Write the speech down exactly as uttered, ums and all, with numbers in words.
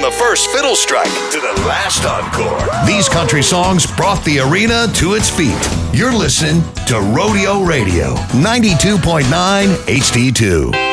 the first fiddle strike to the last encore. These country songs brought the arena to its feet. You're listening to Rodeo Radio, ninety-two point nine H D two.